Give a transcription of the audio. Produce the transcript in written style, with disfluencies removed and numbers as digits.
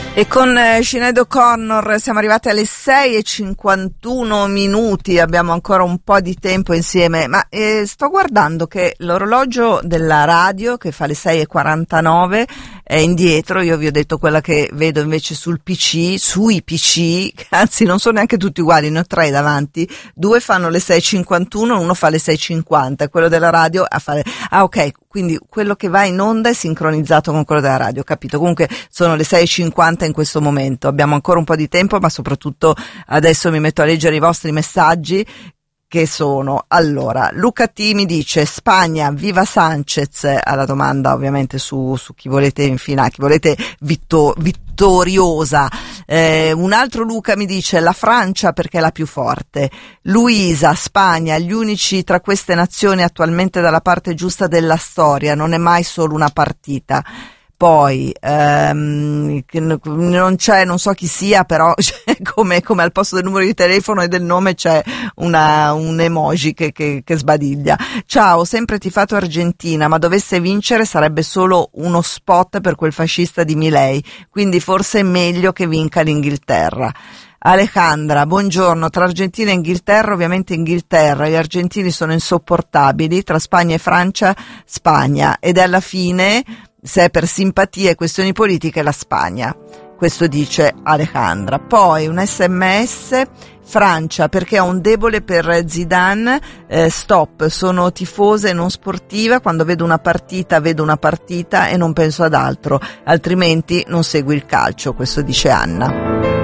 E con Sinéad O'Connor siamo arrivati alle 6:51, abbiamo ancora un po' di tempo insieme, ma sto guardando che l'orologio della radio che fa le 6:49 è indietro. Io vi ho detto quella che vedo invece sui PC, anzi non sono neanche tutti uguali, ne ho 3 davanti, 2 fanno le 6:51, uno fa le 6:50, e quello della radio ok, quindi quello che va in onda è sincronizzato con quello della radio, capito? Comunque sono le 6:50 in questo momento, abbiamo ancora un po' di tempo, ma soprattutto adesso mi metto a leggere i vostri messaggi, che sono, allora, Luca T mi dice Spagna, viva Sanchez, alla domanda ovviamente su chi volete in finale, chi volete vittoriosa. Un altro Luca mi dice la Francia perché è la più forte. Luisa, Spagna, gli unici tra queste nazioni attualmente dalla parte giusta della storia, non è mai solo una partita. Poi non so chi sia, però come al posto del numero di telefono e del nome c'è un emoji che sbadiglia. Ciao, sempre tifato Argentina, ma dovesse vincere sarebbe solo uno spot per quel fascista di Milei, quindi forse è meglio che vinca l'Inghilterra. Alejandra, buongiorno. Tra Argentina e Inghilterra, ovviamente Inghilterra, gli argentini sono insopportabili, tra Spagna e Francia, Spagna, ed alla fine, se è per simpatie e questioni politiche, la Spagna. Questo dice Alejandra. Poi un SMS, Francia perché ho un debole per Zidane, stop, sono tifosa e non sportiva, quando vedo una partita e non penso ad altro, altrimenti non segui il calcio. Questo dice Anna.